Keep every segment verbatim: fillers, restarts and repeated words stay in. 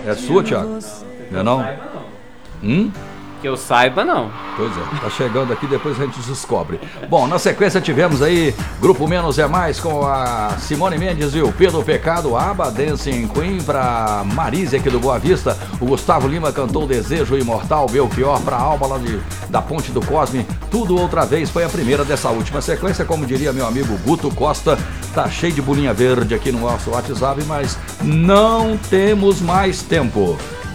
É sua, Thiago? Não é não? Hum? Que eu saiba, não. Pois é, tá chegando aqui, depois a gente descobre. Bom, na sequência tivemos aí Grupo Menos é Mais com a Simone Mendes e o Pedro Pecado, Aba, Dancing Queen pra Marise aqui do Boa Vista. O Gustavo Lima cantou Desejo Imortal, Belchior pra Alba lá de, da Ponte do Cosme. Tudo Outra Vez foi a primeira dessa última sequência, como diria meu amigo Guto Costa. Tá cheio de bolinha verde aqui no nosso WhatsApp, mas não temos mais tempo.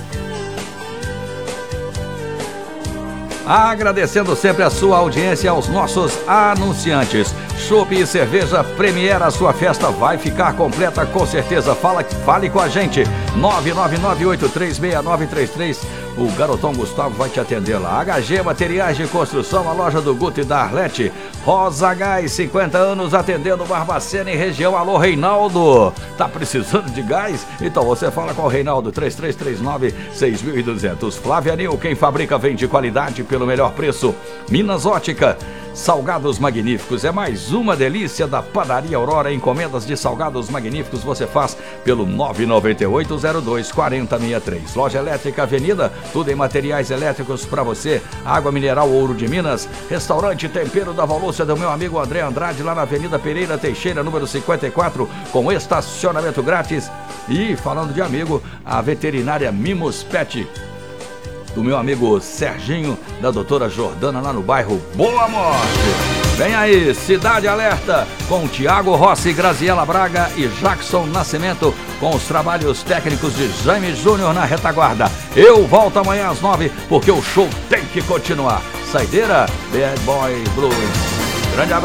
Agradecendo sempre a sua audiência aos nossos anunciantes. Chopp e Cerveja Premier, a sua festa vai ficar completa com certeza. Fala, fale com a gente. nove nove nove oito três seis nove três três. O garotão Gustavo vai te atender lá. H G Materiais de Construção, a loja do Guto e da Arlete. Rosa Gás, cinquenta anos atendendo Barbacena e região. Alô, Reinaldo. Tá precisando de gás? Então você fala com o Reinaldo, três três três nove seis dois zero zero. Flávia Nil, quem fabrica vende qualidade pelo melhor preço. Minas Ótica. Salgados Magníficos, é mais uma delícia da Padaria Aurora. Encomendas de salgados magníficos você faz pelo nove nove oito zero dois quatro zero seis três. Loja Elétrica Avenida, tudo em materiais elétricos para você. Água mineral Ouro de Minas. Restaurante Tempero da Valúcia do meu amigo André Andrade, lá na Avenida Pereira Teixeira, número cinquenta e quatro, com estacionamento grátis. E falando de amigo, a veterinária Mimos Pet, do meu amigo Serginho, da doutora Jordana, lá no bairro Boa Morte. Vem aí, Cidade Alerta, com Tiago Rossi, Graziela Braga e Jackson Nascimento, com os trabalhos técnicos de Jaime Júnior na retaguarda. Eu volto amanhã às nove, porque o show tem que continuar. Saideira, Bad Boy Blues. Grande abraço.